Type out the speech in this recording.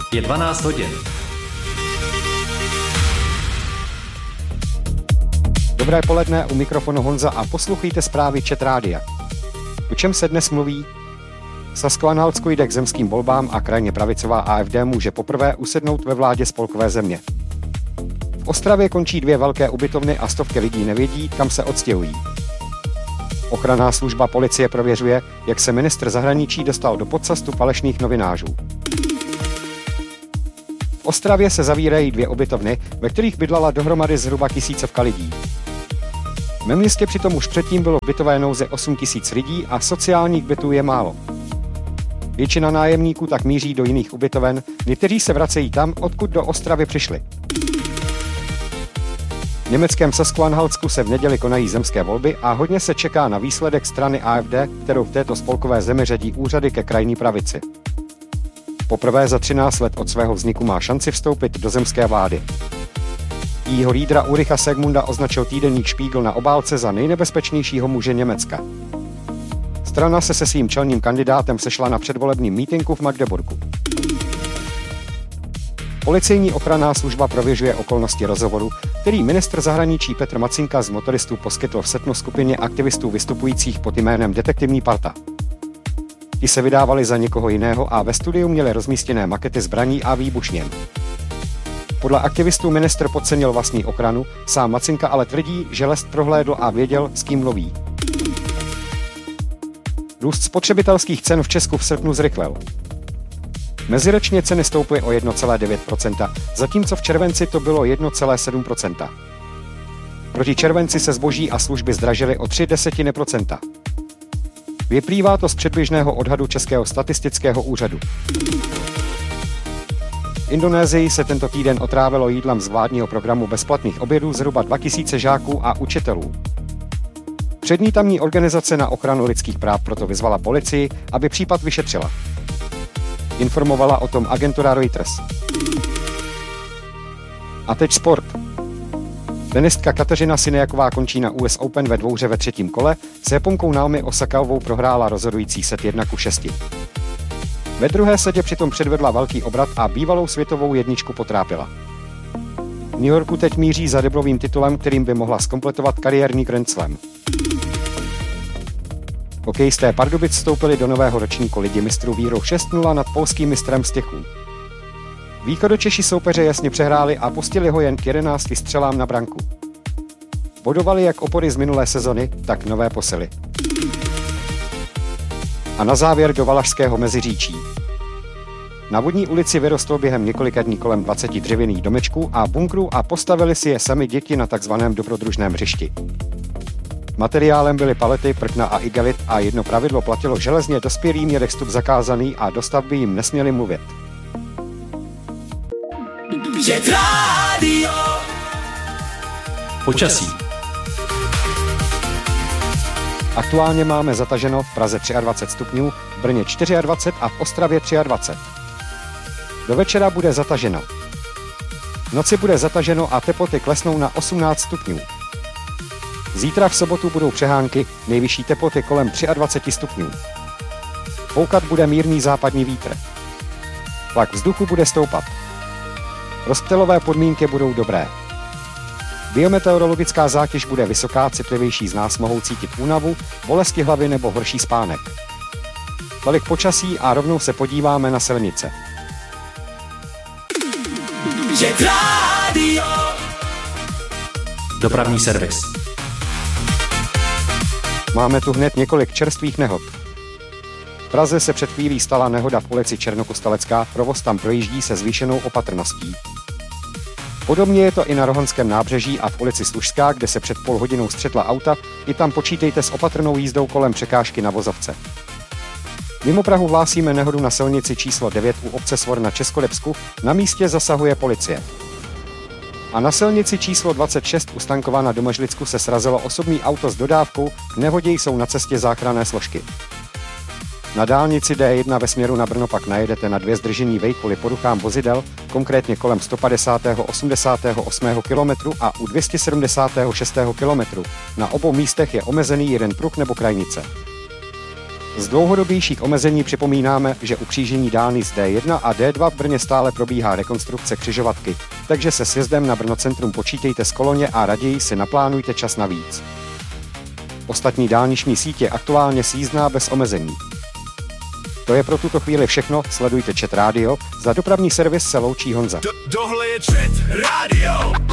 Je 12 hodin. Dobré poledne, u mikrofonu Honza a poslouchejte zprávy Čet rádia. O čem se dnes mluví? V Sasko-Anhaltsku jde k zemským volbám a krajně pravicová AfD může poprvé usednout ve vládě spolkové země. V Ostravě končí 2 velké ubytovny a stovky lidí nevědí, kam se odstěhují. Ochranná služba policie prověřuje, jak se ministr zahraničí dostal do podcastu falešných novinářů. V Ostravě se zavírají 2 ubytovny, ve kterých bydlala dohromady zhruba 1000 lidí. Ve městě přitom už předtím bylo v bytové nouzi 8 000 lidí a sociálních bytů je málo. Většina nájemníků tak míří do jiných ubytoven, někteří se vracejí tam, odkud do Ostravy přišli. V německém Sasko-Anhaltsku se v neděli konají zemské volby a hodně se čeká na výsledek strany AfD, kterou v této spolkové zemi řadí úřady ke krajní pravici. Poprvé za 13 let od svého vzniku má šanci vstoupit do zemské vlády. Jejího lídra Ulricha Segmunda označil týdeník Spiegel na obálce za nejnebezpečnějšího muže Německa. Strana se svým čelným kandidátem sešla na předvolebním mítinku v Magdeburgu. Policejní ochranná služba prověřuje okolnosti rozhovoru, který ministr zahraničí Petr Macinka z motoristů poskytl v srpnu skupině aktivistů vystupujících pod jménem Detektivní parta. Ti se vydávali za někoho jiného a ve studiu měli rozmístěné makety zbraní a výbušnin. Podle aktivistů ministr podcenil vlastní ochranu, sám Macinka ale tvrdí, že lest prohlédl a věděl, s kým mluví. Růst spotřebitelských cen v Česku v srpnu zrychlil. Meziročně ceny stouply o 1,9%, zatímco v červenci to bylo 1,7%. Proti červenci se zboží a služby zdražily o 0,3%. Vyplývá to z předběžného odhadu Českého statistického úřadu. V Indonésii se tento týden otrávilo jídlem z vládního programu bezplatných obědů zhruba 2000 žáků a učitelů. Přední tamní organizace na ochranu lidských práv proto vyzvala policii, aby případ vyšetřila. Informovala o tom agentura Reuters. A teď sport. Tenistka Kateřina Sinejaková končí na US Open ve dvouhře ve 3. kole, s Japonkou Naomi Osakaovou prohrála rozhodující set 1-6. Ve druhé setě přitom předvedla velký obrat a bývalou světovou jedničku potrápila. V New Yorku teď míří za deblovým titulem, kterým by mohla zkompletovat kariérní Grand Slam. Hokejisté Pardubic vstoupili do nového ročníku Ligy mistrů výhrou 6-0 nad polským mistrem z Těchů. Východočeši soupeře jasně přehráli a pustili ho jen k 11 střelám na branku. Bodovali jak opory z minulé sezony, tak nové posily. A na závěr do Valašského Meziříčí. Na Vodní ulici vyrostlo během několika dní kolem 20 dřevěných domečků a bunkrů a postavili si je sami děti na takzvaném dobrodružném hřišti. Materiálem byly palety, prkna a igelit a jedno pravidlo platilo železně: dospělým je vstup zakázaný a do stavby jim nesměli mluvit. Počasí. Aktuálně máme zataženo v Praze 23 stupňů, v Brně 24 a v Ostravě 23. Do večera bude zataženo. V noci bude zataženo a teploty klesnou na 18 stupňů. Zítra v sobotu budou přehánky, nejvyšší teploty kolem 23 stupňů. Foukat bude mírný západní vítr. Tlak vzduchu bude stoupat. Rozptylové podmínky budou dobré. Biometeorologická zátěž bude vysoká, citlivější z nás mohou cítit únavu, bolesti hlavy nebo horší spánek. Tolik počasí a rovnou se podíváme na silnice. Dopravní servis. Máme tu hned několik čerstvých nehod. V Praze se před chvílí stala nehoda v ulici Černokostalecká, provoz tam projíždí se zvýšenou opatrností. Podobně je to i na Rohanském nábřeží a v ulici Služská, kde se před půl hodinou střetla auta, i tam počítejte s opatrnou jízdou kolem překážky na vozovce. Mimo Prahu hlásíme nehodu na silnici číslo 9 u obce Svor na Českolipsku, na místě zasahuje policie. A na silnici číslo 26 u Stankova na Domažlicku se srazilo osobní auto s dodávkou, k nehodě jsou na cestě záchranné složky. Na dálnici D1 ve směru na Brno pak najedete na 2 zdržení vej kvůli poruchám vozidel, konkrétně kolem 150. 88. kilometru a u 276. kilometru. Na obou místech je omezený jeden pruh nebo krajnice. Z dlouhodobějších omezení připomínáme, že u křížení dálnic D1 a D2 v Brně stále probíhá rekonstrukce křižovatky, takže se sjezdem na Brno centrum počítejte z koloně a raději si naplánujte čas navíc. Ostatní dálniční síť je aktuálně sjízdná bez omezení. To je pro tuto chvíli všechno, sledujte Chat Radio, za dopravní servis se loučí Honza. Tohle je Chat Radio.